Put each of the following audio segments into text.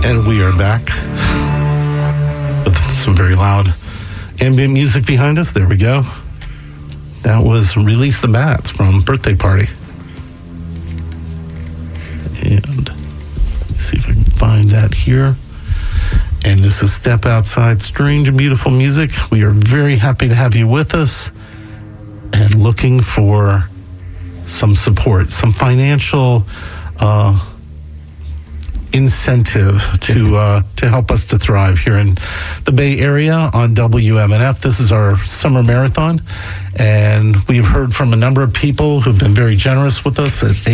And we are back with some very loud ambient music behind us. There we go. That was Release the Bats from Birthday Party. And let's see if I can find that here. And this is Step Outside, strange and beautiful music. We are very happy to have you with us and looking for some support, some financial incentive to help us to thrive here in the Bay Area on WMNF. This is our summer marathon, and we've heard from a number of people who've been very generous with us at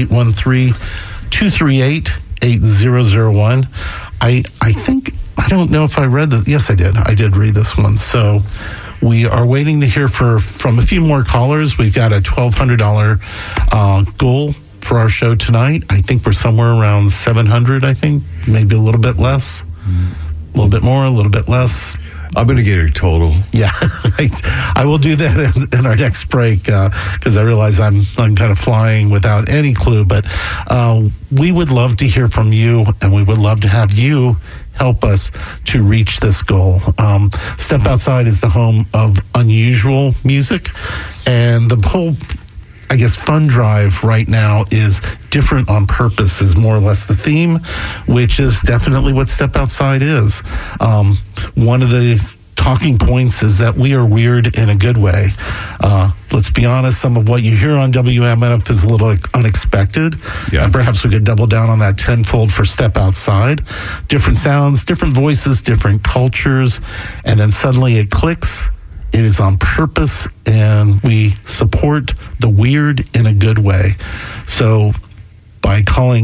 813-238-8001. I think, I don't know if I read this. Yes, I did. I did read this one. So we are waiting to hear from a few more callers. We've got a $1,200 goal for our show tonight. I think we're somewhere around 700, I think, maybe a little bit less, a little bit more, a little bit less. I'm going to get a total. Yeah, I will do that in our next break because I realize I'm kind of flying without any clue. But we would love to hear from you, and we would love to have you help us to reach this goal. Step Outside is the home of unusual music, and the whole, I guess, fund drive right now is different on purpose, is more or less the theme, which is definitely what Step Outside is. One of the talking points is that we are weird in a good way. Let's be honest, some of what you hear on WMNF is a little unexpected. Yeah. And perhaps we could double down on that tenfold for Step Outside. Different sounds, different voices, different cultures, and then suddenly it clicks. It is on purpose, and we support the weird in a good way. So by calling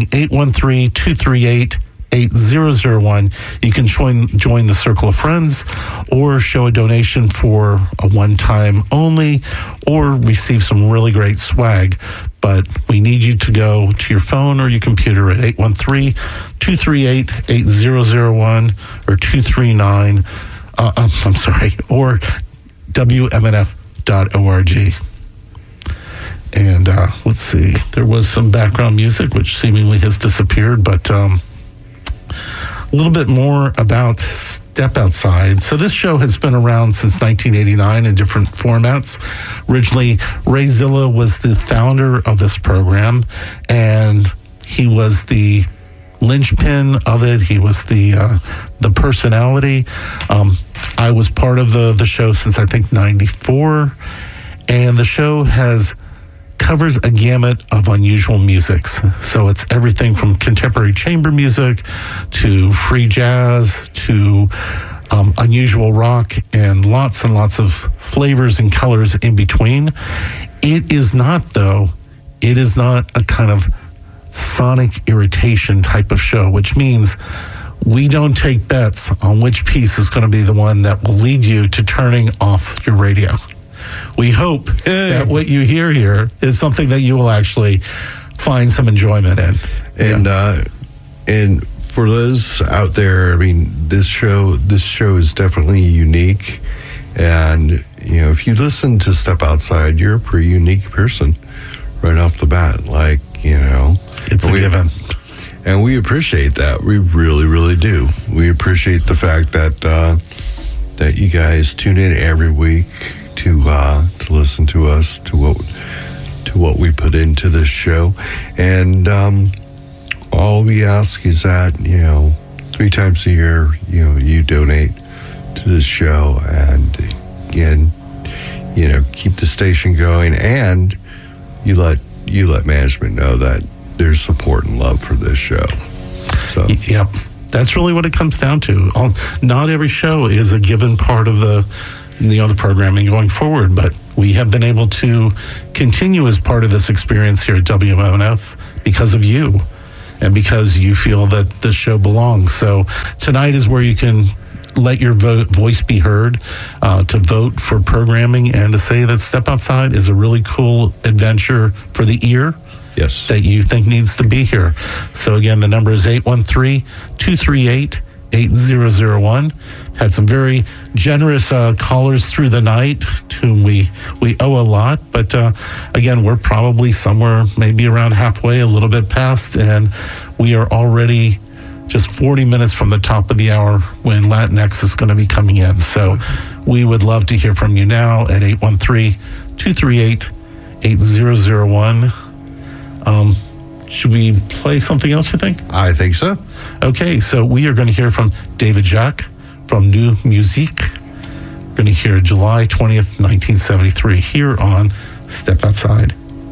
813-238-8001, you can join the Circle of Friends or show a donation for a one-time only or receive some really great swag. But we need you to go to your phone or your computer at 813-238-8001 or 239, or WMNF.org. And let's see, there was some background music which seemingly has disappeared, but a little bit more about Step Outside. So this show has been around since 1989 in different formats. Originally, Ray Zilla was the founder of this program, and he was the linchpin of it. He was the personality. I was part of the show since I think 94, and the show covers a gamut of unusual musics. So it's everything from contemporary chamber music to free jazz to unusual rock and lots of flavors and colors in between. It is not a kind of sonic irritation type of show, which means we don't take bets on which piece is going to be the one that will lead you to turning off your radio. We hope that what you hear here is something that you will actually find some enjoyment in. And for those out there, I mean, this show is definitely unique. And, you know, if you listen to Step Outside, you're a pretty unique person right off the bat. Like, you know, it's a given. And we appreciate that. We really, really do. We appreciate the fact that that you guys tune in every week to listen to us, to what we put into this show. And all we ask is that, you know, 3 times a year, you know, you donate to this show and again, you know, keep the station going, and you let management know that there's support and love for this show. So yep, that's really what it comes down to. Not every show is a given part of the programming going forward, but we have been able to continue as part of this experience here at WMNF because of you and because you feel that this show belongs. So tonight is where you can let your voice be heard, to vote for programming and to say that Step Outside is a really cool adventure for the ear. Yes. That you think needs to be here. So again, the number is 813-238-8001. Had some very generous callers through the night to whom we owe a lot. But again, we're probably somewhere maybe around halfway, a little bit past, and we are already just 40 minutes from the top of the hour when Latinx is going to be coming in. So we would love to hear from you now at 813-238-8001. Should we play something else, you think? I think so. Okay, so we are going to hear from David Jacques from New Musique. We're going to hear July 20th, 1973 here on Step Outside.